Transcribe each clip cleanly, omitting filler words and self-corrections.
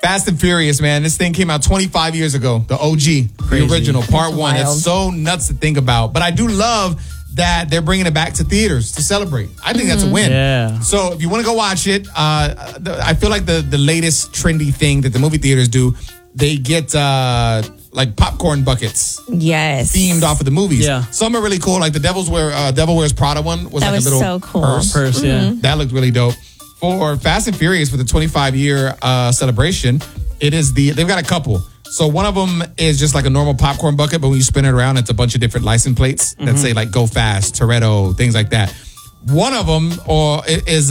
Fast and Furious, man. This thing came out 25 years ago. The OG, Crazy. the original, part one. wild. It's so nuts to think about. But I do love that they're bringing it back to theaters to celebrate. I think that's a win. Yeah. So if you want to go watch it, I feel like the latest trendy thing that the movie theaters do, they get like popcorn buckets Yes. themed off of the movies. Yeah. Some are really cool. Like the Devil Wears Prada one was That like was a little so cool. purse. Yeah. That looked really dope. For Fast and Furious, for the 25-year celebration, they've got a couple. So one of them is just like a normal popcorn bucket, but when you spin it around, it's a bunch of different license plates that say like Go Fast, Toretto, things like that. One of them is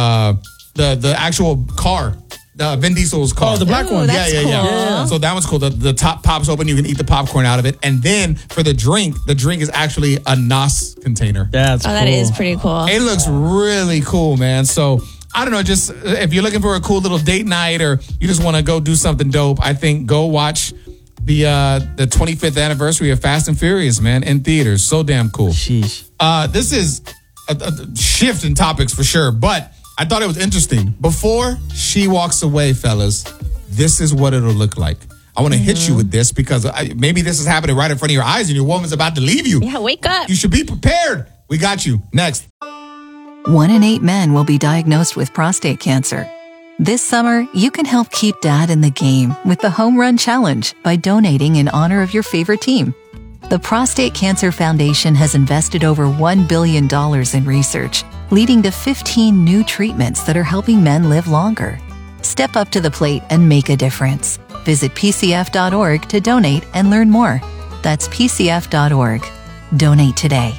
the actual car, the Vin Diesel's car. Oh, the black one. That's cool. So that one's cool. The top pops open, you can eat the popcorn out of it. And then for the drink is actually a NOS container. That's Oh, cool. that is pretty cool. It looks really cool, man. So I don't know, just if you're looking for a cool little date night or you just want to go do something dope, I think go watch the 25th anniversary of Fast and Furious, man, in theaters. So damn cool. Sheesh. This is a shift in topics for sure, but I thought it was interesting. Before she walks away, fellas, this is what it'll look like. I want to hit you with this because maybe this is happening right in front of your eyes and your woman's about to leave you. Yeah, wake up. You should be prepared. We got you. Next. 1 in 8 men will be diagnosed with prostate cancer. This summer, you can help keep dad in the game with the Home Run Challenge by donating in honor of your favorite team. The Prostate Cancer Foundation has invested over $1 billion in research, leading to 15 new treatments that are helping men live longer. Step up to the plate and make a difference. Visit pcf.org to donate and learn more. That's pcf.org. Donate today.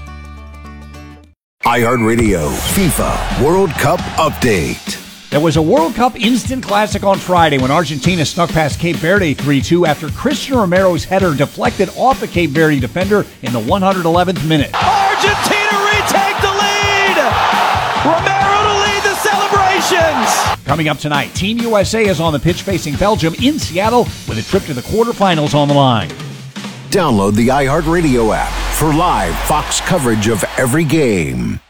iHeartRadio FIFA World Cup Update. There was a World Cup instant classic on Friday when Argentina snuck past Cape Verde 3-2 after Cristian Romero's header deflected off the Cape Verde defender in the 111th minute. Argentina retake the lead! Romero to lead the celebrations! Coming up tonight, Team USA is on the pitch facing Belgium in Seattle with a trip to the quarterfinals on the line. Download the iHeartRadio app for live Fox coverage of every game.